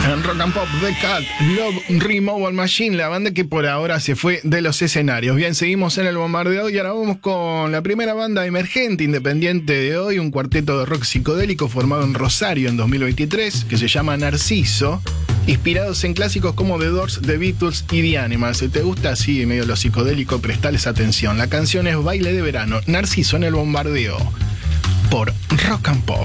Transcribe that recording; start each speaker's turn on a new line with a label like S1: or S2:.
S1: En Rock and Pop, The Cat, Love Removal Machine, la banda que por ahora se fue de los escenarios. Bien, seguimos en el bombardeo y ahora vamos con la primera banda emergente independiente de hoy, un cuarteto de rock psicodélico formado en Rosario en 2023, que se llama Narciso, inspirados en clásicos como The Doors, The Beatles y The Animals. Si te gusta así, medio lo psicodélico, prestales atención. La canción es Baile de Verano, Narciso en el bombardeo, por Rock and Pop.